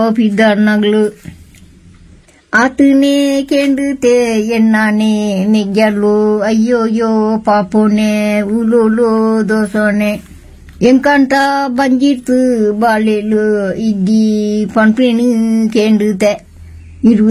ಪಿದರ್ನಗ್ಲು ಆತನೇ ಕೆಂಡುತ್ತೆ ಎನ್ನಾನೆ ನೆಗ್ಗಲು ಅಯ್ಯೋಯ್ಯೋ ಪಾಪೋನೆ ಉಲೋಲೋ ದೋಸೋನೆ ಎಂಕಂಟ ಬಂಜಿರ್ತು ಬಾಳೆಲು ಇದ್ದಿ ಪಂಪಿಣು ಕೆಂಡುತ್ತೆ ಇರುವೆ